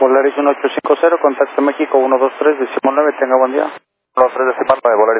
Volaris 1850, contacto México 123, decimos 9, tenga buen día. 1-3 decimal 9,